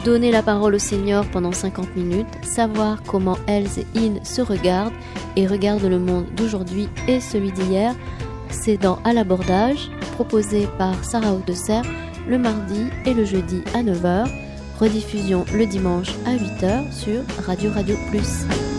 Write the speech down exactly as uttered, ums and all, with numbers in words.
donner la parole aux seniors pendant cinquante minutes, savoir comment elles et ils se regardent et regardent le monde d'aujourd'hui et celui d'hier. C'est dans À l'abordage, proposé par Sarah Audesserre le mardi et le jeudi à neuf heures, rediffusion le dimanche à huit heures sur Radio Radio Plus.